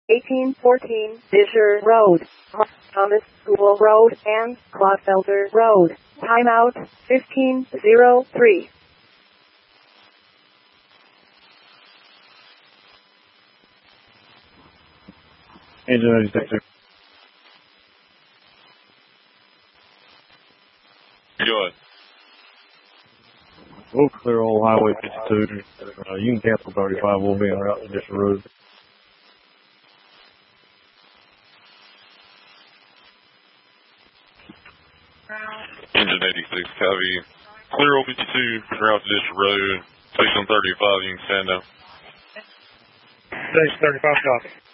1814 Disher Road, Thomas School Road, and Clodfelter Road. Timeout 1503. Engine 96. Go ahead. We'll clear old Highway 52. You can cancel 35. We'll be en route to Disher Road. Engine 86, copy. Clear 052, route to District Road. Station 35, you can stand down. Station 35, copy.